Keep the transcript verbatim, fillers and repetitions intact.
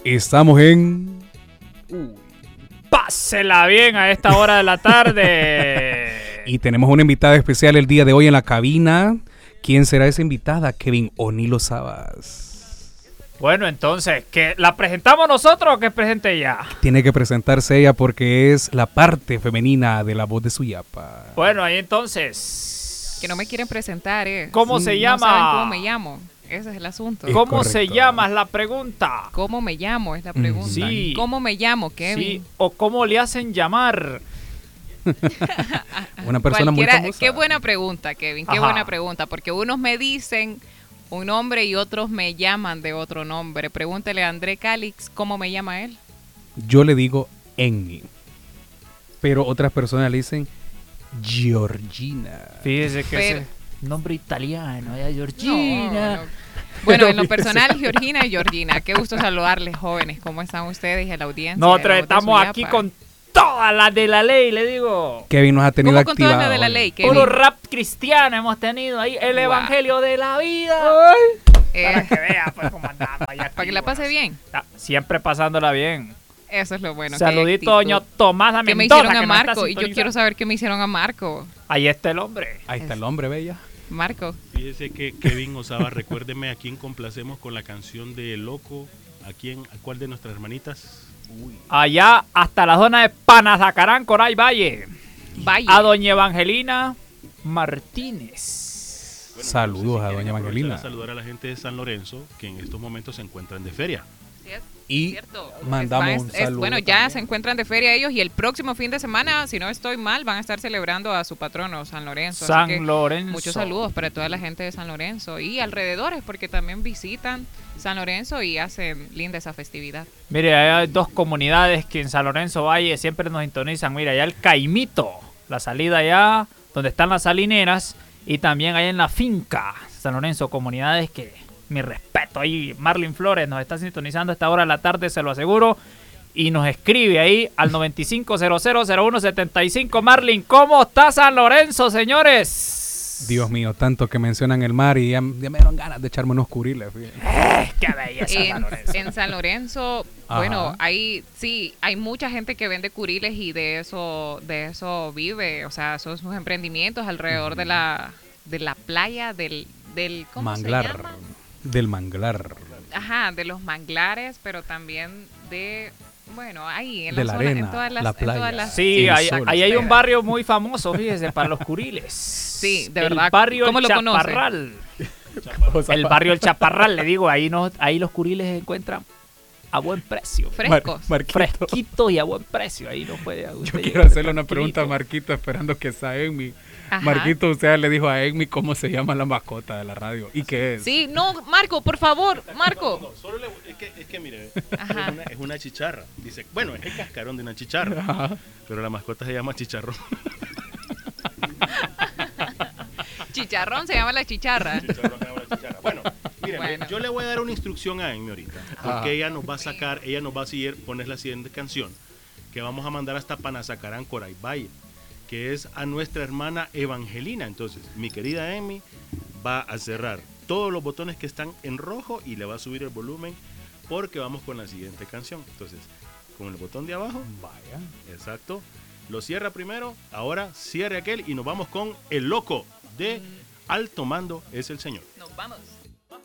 Estamos en... Uy, pásela bien a esta hora de la tarde. Y tenemos una invitada especial el día de hoy en la cabina. ¿Quién será esa invitada? Kevin Onilo Sabas. Bueno, entonces, ¿que la presentamos nosotros o que presente ella? Tiene que presentarse ella porque es la parte femenina de la voz de Suyapa. Bueno, ahí entonces... Que no me quieren presentar, ¿eh? ¿Cómo Sí, se no llama? saben cómo me llamo. Ese es el asunto. Es ¿Cómo correcto. se llama? Es la pregunta. ¿Cómo me llamo? Es la pregunta. Sí. ¿Cómo me llamo, Kevin? Sí, o cómo le hacen llamar. Una persona muy Cualquiera- famosa. Qué buena pregunta, Kevin. Qué Ajá. buena pregunta. Porque unos me dicen un nombre y otros me llaman de otro nombre. Pregúntele a André Calix cómo me llama él. Yo le digo Enni. Pero otras personas le dicen Georgina. Fíjese que Pero- ese nombre italiano, ya No, Georgina. no. Bueno, en lo Pero personal, Georgina y Georgina. Qué gusto saludarles, jóvenes. ¿Cómo están ustedes y a la audiencia? Nosotros de La Voz de estamos Suyapa? aquí con todas las de la ley, le digo. Kevin nos ha tenido ¿Cómo con todas activado. las de la ley, Kevin? Puro rap cristiano hemos tenido ahí. El Wow. evangelio de la vida. Eh, Para que vea, pues, cómo andamos allá. para que la pase bien. Ah, Siempre pasándola bien. Eso es lo bueno. qué Saludito, actitud. doña Tomás ¿Qué me Mendoza, hicieron a que nos está Marco? Y yo quiero sintonizando. saber qué me hicieron a Marco. Ahí está el hombre. Ahí está el hombre, bella. Marco. Fíjese que Kevin Osaba, recuérdeme a quién complacemos con la canción de Loco, a quién, a cuál de nuestras hermanitas. Uy. Allá hasta la zona de Panazacarán, Coray Valle. Vaya. A doña Evangelina Martínez. Bueno, Saludos entonces, si a quieren doña aprovechar Evangelina. a saludar a la gente de San Lorenzo, que en estos momentos se encuentran de feria. Y Cierto. mandamos Es- un es- saludo bueno, ya también. se encuentran de feria ellos y el próximo fin de semana, si no estoy mal, van a estar celebrando a su patrono, San Lorenzo. Así que San Lorenzo. muchos saludos para toda la gente de San Lorenzo y alrededores, porque también visitan San Lorenzo y hacen linda esa festividad. Mire, hay dos comunidades que en San Lorenzo Valle siempre nos sintonizan. Mira, allá el Caimito, la salida allá donde están las salineras, y también allá en la finca San Lorenzo, comunidades que, mi respeto, ahí Marlin Flores nos está sintonizando a esta hora de la tarde, se lo aseguro, y nos escribe ahí al noventa y cinco cero cero cero uno setenta y cinco. Marlin, ¿cómo está San Lorenzo, señores? Dios mío, tanto que mencionan el mar y ya, ya me dieron ganas de echarme unos curiles. fíjate. Eh, qué belleza San En, Lorenzo. en San Lorenzo, Ajá. bueno, hay sí, hay mucha gente que vende curiles y de eso de eso vive, o sea, son sus emprendimientos alrededor de la de la playa del del ¿cómo Manglar. se llama? Del manglar. Ajá, de los manglares, pero también de bueno, ahí en De la, la zona, arena, en todas las la en todas playa. las- Sí, El ahí, sol. ahí hay un barrio muy famoso, fíjese, para los curiles. Sí, de El verdad. barrio ¿Cómo El lo conoce? Chaparral. El barrio El Chaparral, le digo, ahí, no, ahí los curiles se encuentran a buen precio. Frescos. Marquito. Fresquitos y a buen precio. Ahí no puede. Yo quiero hacerle una pregunta a Marquito esperando que sea Enmi. Ajá. Marquito, usted le dijo a Enmi cómo se llama la mascota de la radio. ¿Y qué es? Sí, no, Marco, por favor, Marco. No, solo le- es que, es que mire, Ajá. es una, es una chicharra. Dice, bueno, es el cascarón de una chicharra, Ajá. pero la mascota se llama chicharrón. Chicharrón se llama la chicharra. Chicharrón se llama la chicharra. Bueno, mire, Bueno. yo le voy a dar una instrucción a Enmi ahorita, porque Ajá. ella nos va a sacar, ella nos va a seguir, poner la siguiente canción, que vamos a mandar hasta Panazacarán, Coray Valle, que es a nuestra hermana Evangelina. Entonces, mi querida Enmi va a cerrar todos los botones que están en rojo y le va a subir el volumen porque vamos con la siguiente canción. Entonces, con el botón de abajo, Vaya. exacto, lo cierra primero, ahora cierre aquel y nos vamos con El Loco de Alto Mando es el Señor. Nos vamos.